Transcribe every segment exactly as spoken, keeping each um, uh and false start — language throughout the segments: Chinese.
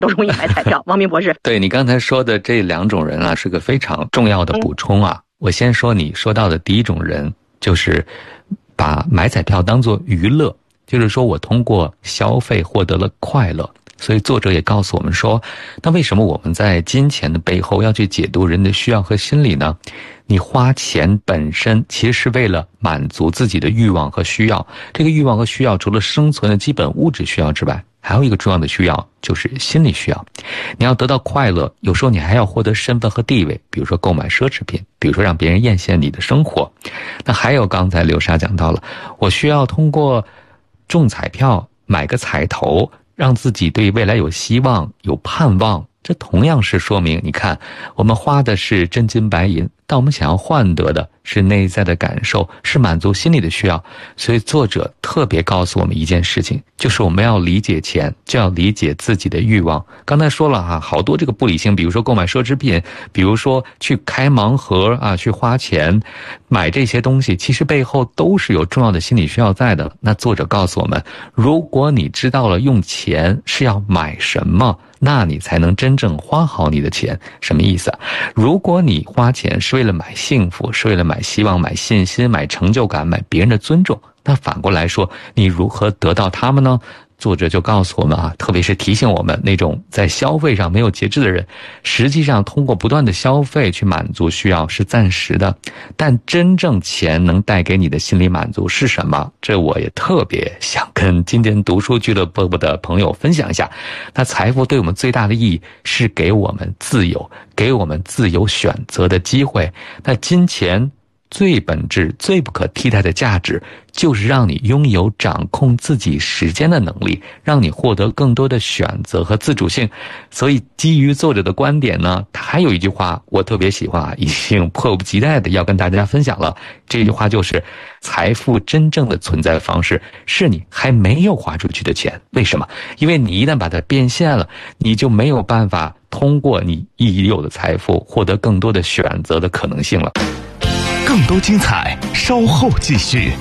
都容易买彩票。王明博士， 对，你刚才说的这两种人啊，是个非常重要的补充啊。嗯、我先说你说到的第一种人，就是把买彩票当作娱乐，就是说我通过消费获得了快乐。所以作者也告诉我们说，那为什么我们在金钱的背后要去解读人的需要和心理呢？你花钱本身其实是为了满足自己的欲望和需要，这个欲望和需要除了生存的基本物质需要之外，还有一个重要的需要，就是心理需要。你要得到快乐，有时候你还要获得身份和地位，比如说购买奢侈品，比如说让别人艳羡你的生活。那还有刚才刘莎讲到了，我需要通过中彩票买个彩头，让自己对未来有希望有盼望，这同样是说明，你看我们花的是真金白银，但我们想要换得的是内在的感受，是满足心理的需要。所以作者特别告诉我们一件事情，就是我们要理解钱，就要理解自己的欲望。刚才说了哈，好多这个不理性，比如说购买奢侈品，比如说去开盲盒啊，去花钱买这些东西，其实背后都是有重要的心理需要在的。那作者告诉我们，如果你知道了用钱是要买什么，那你才能真正花好你的钱。什么意思？如果你花钱是为了买幸福，是为了买希望、买信心、买成就感、买别人的尊重，那反过来说，你如何得到他们呢？作者就告诉我们啊，特别是提醒我们那种在消费上没有节制的人，实际上通过不断的消费去满足需要是暂时的，但真正钱能带给你的心理满足是什么？这我也特别想跟今天读书俱乐部的朋友分享一下。那财富对我们最大的意义是给我们自由，给我们自由选择的机会。那金钱最本质、最不可替代的价值，就是让你拥有掌控自己时间的能力，让你获得更多的选择和自主性。所以基于作者的观点呢，他还有一句话我特别喜欢啊，已经迫不及待的要跟大家分享了。这句话就是，财富真正的存在方式是你还没有花出去的钱。为什么？因为你一旦把它变现了，你就没有办法通过你已有的财富获得更多的选择的可能性了。 更多精彩稍后继续。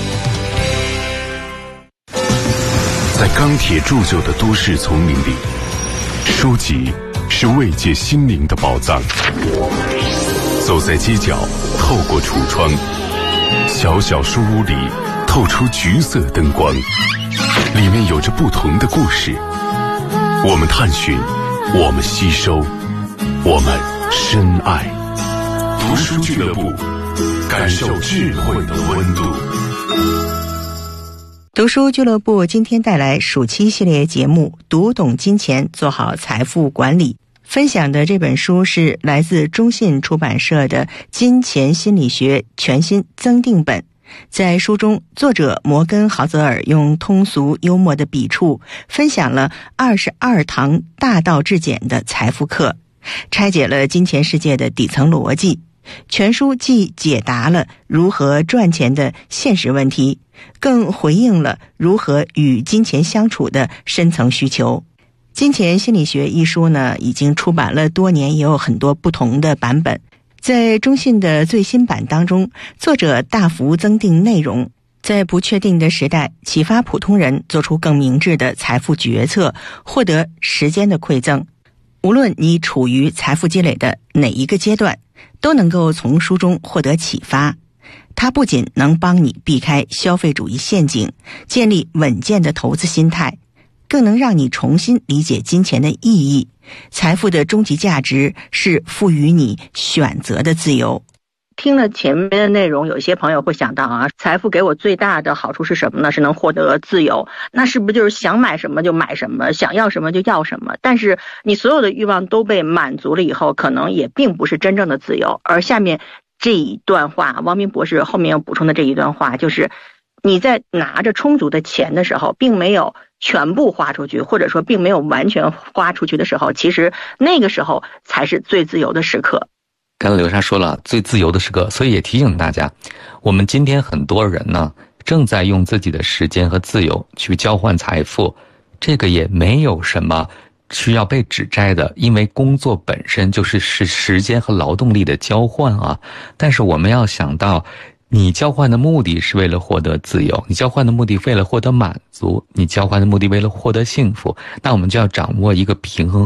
在钢铁铸就的都市丛林里，书籍是慰藉心灵的宝藏。走在街角，透过橱窗，小小书屋里透出橘色灯光，里面有着不同的故事。我们探寻，我们吸收，我们深爱。读书俱乐部，感受智慧的温度。 读书俱乐部今天带来暑期系列节目《读懂金钱，做好财富管理》。分享的这本书是来自中信出版社的《金钱心理学》全新增订本。在书中，作者摩根豪泽尔用通俗幽默的笔触，分享了二十二堂大道至简的财富课，拆解了金钱世界的底层逻辑。全书既解答了如何赚钱的现实问题，更回应了如何与金钱相处的深层需求。《金钱心理学》一书呢，已经出版了多年，也有很多不同的版本。在中信的最新版当中，作者大幅增订内容，在不确定的时代，启发普通人做出更明智的财富决策，获得时间的馈赠。无论你处于财富积累的哪一个阶段，都能够从书中获得启发。它不仅能帮你避开消费主义陷阱，建立稳健的投资心态，更能让你重新理解金钱的意义。财富的终极价值是赋予你选择的自由。 听了前面的内容，有一些朋友会想到啊，财富给我最大的好处是什么呢？是能获得自由。那是不是就是想买什么就买什么，想要什么就要什么？但是你所有的欲望都被满足了以后，可能也并不是真正的自由。而下面这一段话，王明博士后面要补充的这一段话，就是你在拿着充足的钱的时候，并没有全部花出去，或者说并没有完全花出去的时候，其实那个时候才是最自由的时刻。 刚才刘莎说了最自由的时刻，所以也提醒大家，我们今天很多人呢，正在用自己的时间和自由去交换财富，这个也没有什么需要被指摘的，因为工作本身就是是时间和劳动力的交换啊。但是我们要想到， 你交换的目的是为了获得自由，你交换的目的为了获得满足，你交换的目的为了获得幸福，那我们就要掌握一个平衡